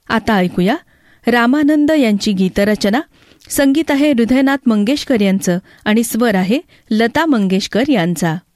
आता ऐकूया रामानंद यांची गीतरचना. संगीत आहे हृदयनाथ मंगेशकर यांचं आणि स्वर आहे लता मंगेशकर यांचा.